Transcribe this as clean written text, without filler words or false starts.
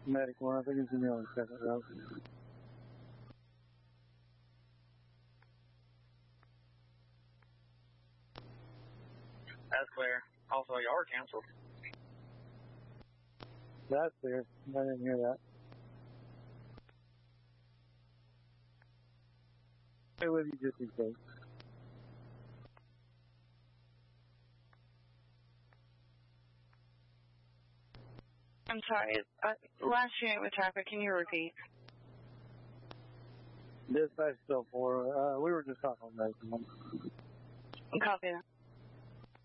Medic 1, I think it's in the only second route. That's clear. Also, y'all were canceled. That's clear. I didn't hear that. Stay with you just in case. I'm sorry. Last unit with traffic, can you repeat? Dispatch still 4. We were just talking about that. Copy that.